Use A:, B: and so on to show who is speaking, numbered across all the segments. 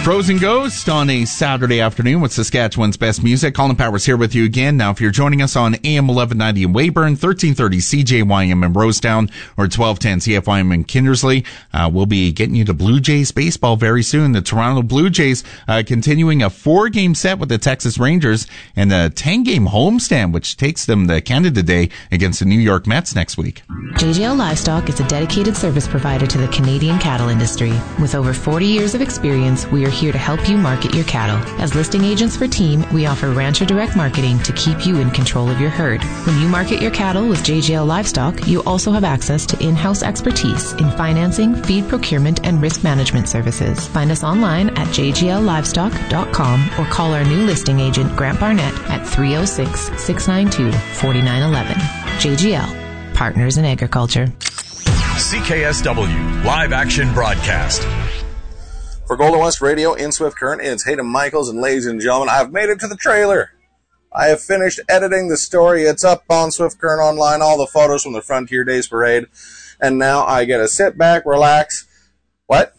A: Frozen Ghost on a Saturday afternoon with Saskatchewan's best music. Colin Powers here with you again. Now, if you're joining us on AM 1190 in Weyburn, 1330 CJYM in Rosetown, or 1210 CFYM in Kindersley, we'll be getting you to Blue Jays baseball very soon. The Toronto Blue Jays continuing a 4-game set with the Texas Rangers and a 10-game homestand, which takes them to Canada Day against the New York Mets next week.
B: JGL Livestock is a dedicated service provider to the Canadian cattle industry. With over 40 years of experience, we are here to help you market your cattle. As listing agents for Team, we offer Rancher Direct Marketing to keep you in control of your herd. When you market your cattle with JGL Livestock, you also have access to in-house expertise in financing, feed procurement, and risk management services. Find us online at jgllivestock.com or call our new listing agent, Grant Barnett, at 306-692-4911. JGL, Partners in Agriculture.
C: CKSW, live action broadcast.
D: For Golden West Radio in Swift Current, it's Hayden Michaels, and ladies and gentlemen, I've made it to the trailer. I have finished editing the story. It's up on Swift Current Online, all the photos from the Frontier Days Parade, and now I get to sit back, relax. What?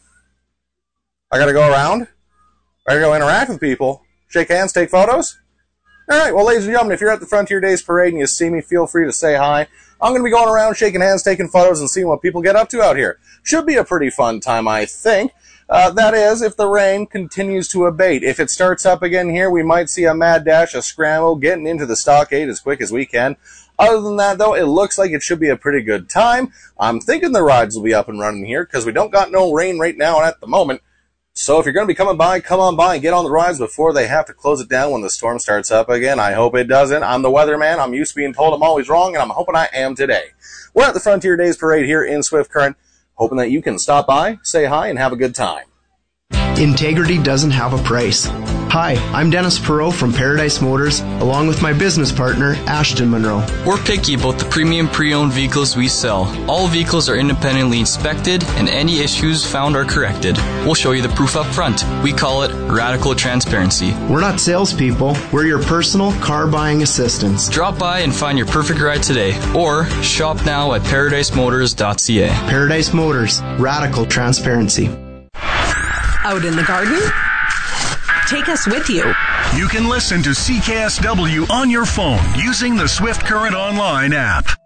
D: I gotta go around? I gotta go interact with people, shake hands, take photos? Alright, well, ladies and gentlemen, if you're at the Frontier Days Parade and you see me, feel free to say hi. I'm going to be going around shaking hands, taking photos, and seeing what people get up to out here. Should be a pretty fun time, I think. That is, if the rain continues to abate. If it starts up again here, we might see a mad dash, a scramble, getting into the stockade as quick as we can. Other than that, though, it looks like it should be a pretty good time. I'm thinking the rides will be up and running here, because we don't got no rain right now at the moment. So if you're going to be coming by, come on by and get on the rides before they have to close it down when the storm starts up again. I hope it doesn't. I'm the weatherman. I'm used to being told I'm always wrong, and I'm hoping I am today. We're at the Frontier Days Parade here in Swift Current, hoping that you can stop by, say hi, and have a good time.
E: Integrity doesn't have a price. Hi, I'm Dennis Perot from Paradise Motors, along with my business partner, Ashton Monroe.
F: We're picky about the premium pre-owned vehicles we sell. All vehicles are independently inspected, and any issues found are corrected. We'll show you the proof up front. We call it radical transparency.
E: We're not salespeople. We're your personal car buying assistants.
F: Drop by and find your perfect ride today, or shop now at ParadiseMotors.ca.
E: Paradise Motors, radical transparency.
G: Out in the garden? Take us with you.
C: You can listen to CKSW on your phone using the Swift Current Online app.